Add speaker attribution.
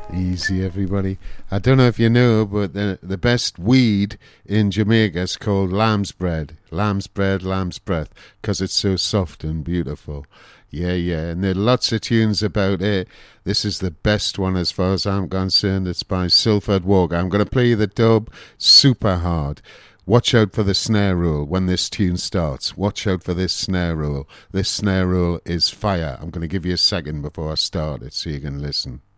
Speaker 1: Easy, everybody. I don't know if you know, but the best weed in Jamaica is called lamb's bread. Lamb's bread, lamb's breath, because it's so soft and beautiful. Yeah, yeah. And there are lots of tunes about it. This is the best one as far as I'm concerned. It's by Silford Walker. I'm going to play the dub super hard. Watch out for the snare roll when this tune starts. Watch out for this snare roll. This snare roll is fire. I'm going to give you a second before I start it so you can listen.